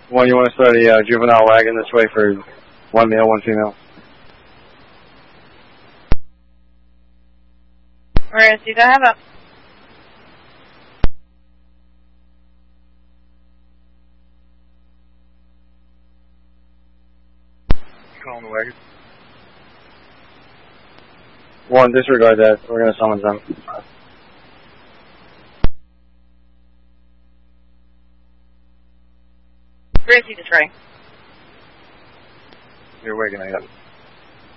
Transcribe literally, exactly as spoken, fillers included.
One, you want to start a uh, juvenile wagon this way for one male, one female? Where is he? Do I have a... Calling the wagon. One, disregard that. We're going to summon them. Where is he, Detroit? You're waking up.